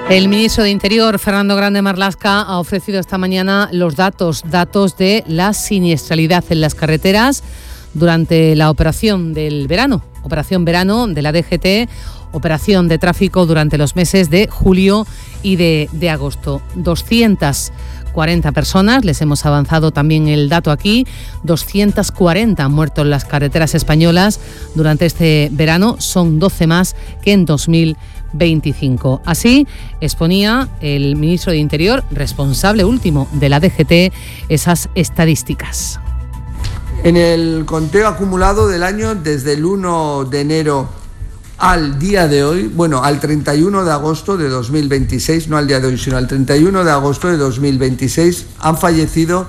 El ministro de Interior, Fernando Grande Marlaska, ha ofrecido esta mañana los datos de la siniestralidad en las carreteras durante la operación del verano, operación verano de la DGT, operación de tráfico durante los meses de julio y de agosto. 240 personas, les hemos avanzado también el dato aquí, 240 han muerto en las carreteras españolas durante este verano, son 12 más que en 2025. Así exponía el ministro de Interior, responsable último de la DGT, esas estadísticas. En el conteo acumulado del año, desde el 1 de enero al día de hoy, al 31 de agosto de 2026, no al día de hoy, sino al 31 de agosto de 2026, han fallecido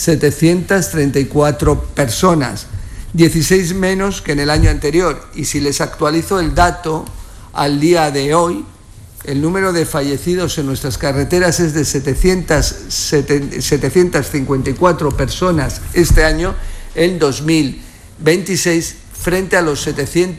734 personas, 16 menos que en el año anterior. Y si les actualizo el dato al día de hoy, el número de fallecidos en nuestras carreteras es de 754 personas este año, en 2026, frente a los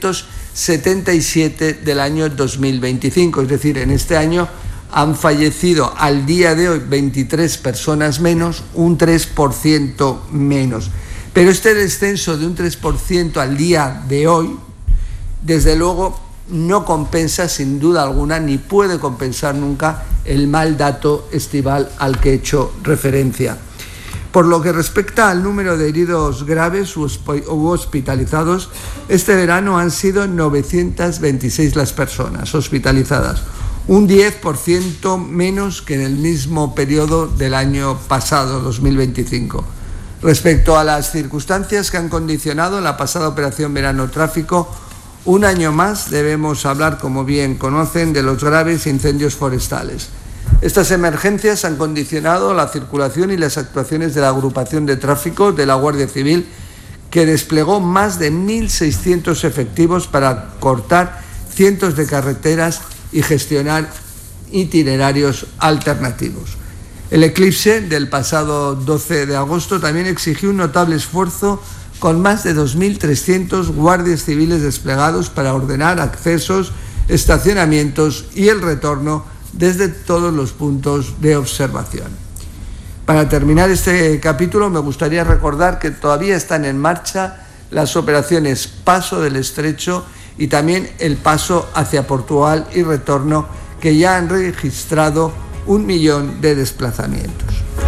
777 del año 2025. Es decir, en este año han fallecido al día de hoy 23 personas menos, un 3% menos. Pero este descenso de un 3% al día de hoy, desde luego, no compensa sin duda alguna, ni puede compensar nunca, el mal dato estival al que he hecho referencia. Por lo que respecta al número de heridos graves u hospitalizados, este verano han sido 926 las personas hospitalizadas, un 10% menos que en el mismo periodo del año pasado, 2025. Respecto a las circunstancias que han condicionado la pasada operación verano tráfico, un año más debemos hablar, como bien conocen, de los graves incendios forestales. Estas emergencias han condicionado la circulación y las actuaciones de la agrupación de tráfico de la Guardia Civil, que desplegó más de 1.600 efectivos para cortar cientos de carreteras y gestionar itinerarios alternativos. El eclipse del pasado 12 de agosto también exigió un notable esfuerzo, con más de 2.300 guardias civiles desplegados para ordenar accesos, estacionamientos y el retorno desde todos los puntos de observación. Para terminar este capítulo, me gustaría recordar que todavía están en marcha las operaciones Paso del Estrecho y también el paso hacia Portugal y retorno, que ya han registrado 1 millón de desplazamientos.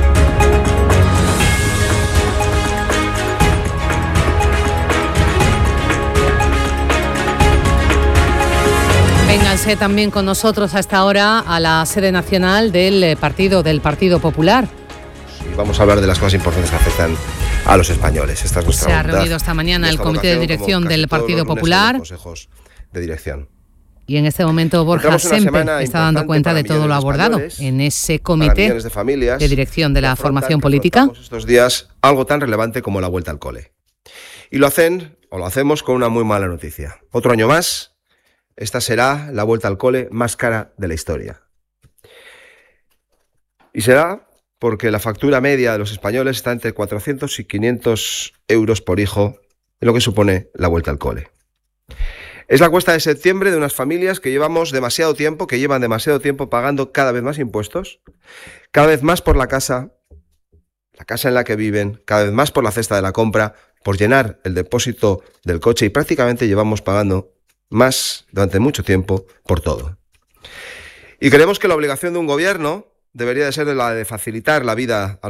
Vénganse también con nosotros a esta hora a la sede nacional del Partido Popular. Sí, vamos a hablar de las cosas importantes que afectan a los españoles. Esta es nuestra Se ha reunido esta mañana el comité de dirección del Partido Popular. Consejos de dirección. Y en este momento Borja Semper está dando cuenta de todo lo abordado en ese comité de dirección de la formación política. Estos días algo tan relevante como la vuelta al cole. Y lo hacemos con una muy mala noticia. Otro año más, esta será la vuelta al cole más cara de la historia. Y será porque la factura media de los españoles está entre 400 y 500 euros por hijo, en lo que supone la vuelta al cole. Es la cuesta de septiembre de unas familias que llevan demasiado tiempo pagando cada vez más impuestos, cada vez más por la casa en la que viven, cada vez más por la cesta de la compra, por llenar el depósito del coche, y prácticamente llevamos pagando más durante mucho tiempo por todo. Y creemos que la obligación de un gobierno debería de ser la de facilitar la vida a